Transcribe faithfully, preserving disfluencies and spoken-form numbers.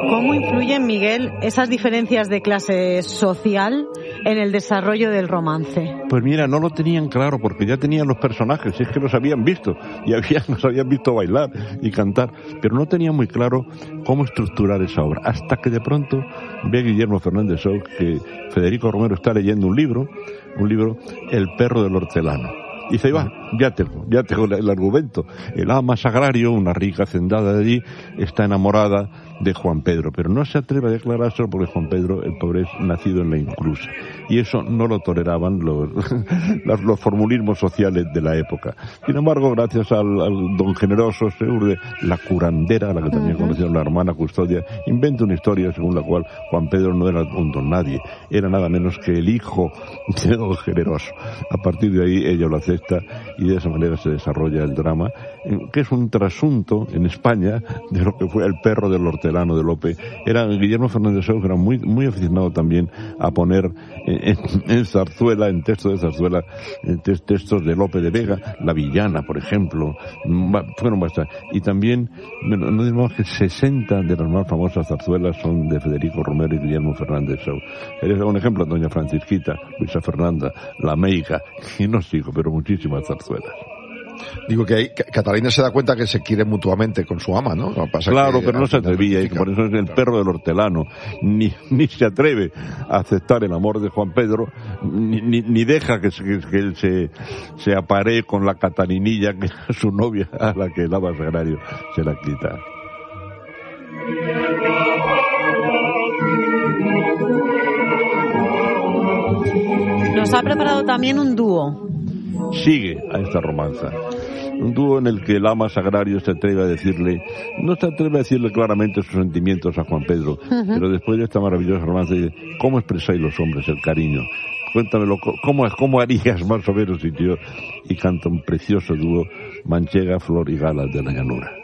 ¿Cómo influyen, Miguel, esas diferencias de clase social en el desarrollo del romance? Pues mira, no lo tenían claro porque ya tenían los personajes, y es que los habían visto, y habían, los habían visto bailar y cantar, pero no tenían muy claro cómo estructurar esa obra, hasta que de pronto ve Guillermo Fernández Sous que Federico Romero está leyendo un libro, un libro, El perro del hortelano. Y dice, va, ya tengo, ya tengo el argumento. El ama sagrario, una rica hacendada de allí, está enamorada de Juan Pedro, pero no se atreve a declarárselo porque Juan Pedro, el pobre, es nacido en la inclusa. Y eso no lo toleraban los, los, los formulismos sociales de la época. Sin embargo, gracias al, al don generoso Seur de la curandera, a la que también uh-huh. conocieron la hermana Custodia, inventa una historia según la cual Juan Pedro no era un don nadie, era nada menos que el hijo de don generoso. A partir de ahí ella lo acepta y de esa manera se desarrolla el drama, que es un trasunto en España de lo que fue El perro del hortelano de Lope. Era Guillermo Fernández Sous, era muy muy aficionado también a poner en, en zarzuela, en textos de zarzuela, en textos de Lope de Vega, La villana, por ejemplo, fueron bastantes. Y también, bueno, no digamos que sesenta de las más famosas zarzuelas son de Federico Romero y Guillermo Fernández Sous. Eres un ejemplo, Doña Francisquita, Luisa Fernanda, La Meiga, y no sigo, pero muchísimas zarzuelas. Digo que, hay, que Catalina se da cuenta que se quiere mutuamente con su ama, ¿no? Pasa claro, que pero no se atrevía, y por eso es el perro del hortelano. Ni, ni se atreve a aceptar el amor de Juan Pedro, ni, ni, ni deja que, que, que él se, se aparee con la Catalinilla, que es su novia, a la que el ama sagrario se la quita. Nos ha preparado también un dúo. Sigue a esta romanza. Un dúo en el que el ama sagrario se atreve a decirle, no se atreve a decirle claramente sus sentimientos a Juan Pedro, uh-huh. pero después de esta maravillosa romanza dice, ¿cómo expresáis los hombres el cariño? Cuéntamelo, ¿cómo, cómo harías más o menos? Y, tío, y canta un precioso dúo, Manchega, Flor y Galas de la Llanura.